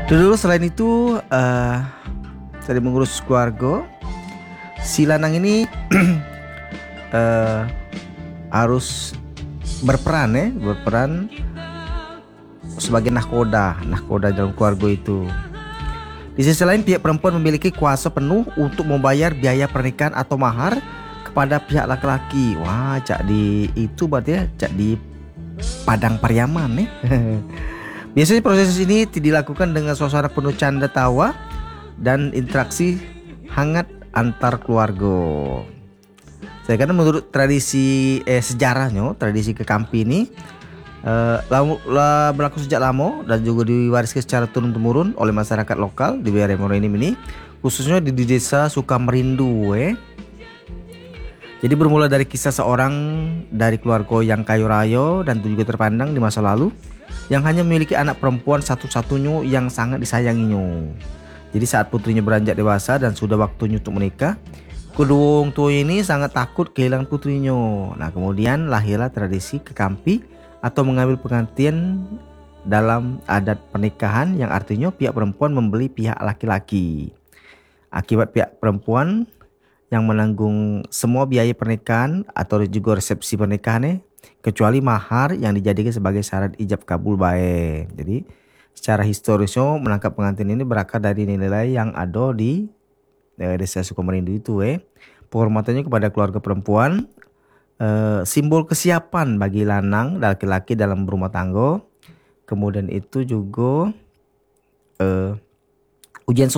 Dulu selain itu selain mengurus keluarga, si lanang ini eh, harus berperan sebagai nahkoda dalam keluarga itu. Di sisi lain, pihak perempuan memiliki kuasa penuh untuk membayar biaya pernikahan atau mahar kepada pihak laki-laki. Wah, cak di itu berarti ya, cak di Padang Pariaman nih. Biasanya proses ini dilakukan dengan suasana penuh canda tawa dan interaksi hangat antar keluarga. Karena menurut tradisi sejarahnya, tradisi kekampi ini berlaku sejak lama dan juga diwariskan secara turun-temurun oleh masyarakat lokal di wilayah Morenim ini, khususnya di desa Sukamerindu. Jadi bermula dari kisah seorang dari keluarga yang kaya raya dan juga terpandang di masa lalu, yang hanya memiliki anak perempuan satu-satunya yang sangat disayanginya. Jadi saat putrinya beranjak dewasa dan sudah waktunya untuk menikah, kedua orang tua ini sangat takut kehilangan putrinya. Nah, kemudian lahirlah tradisi kekampi atau mengambil pengantin dalam adat pernikahan, yang artinya pihak perempuan membeli pihak laki-laki. Akibat pihak perempuan yang menanggung semua biaya pernikahan atau juga resepsi pernikahannya, kecuali mahar yang dijadikan sebagai syarat ijab kabul baik. Jadi secara historisnya menangkap pengantin ini berakar dari nilai yang ada di desa Sukamerindu itu. Penghormatannya kepada keluarga perempuan, simbol kesiapan bagi lanang dan laki-laki dalam berumah tangga. Kemudian itu juga ujian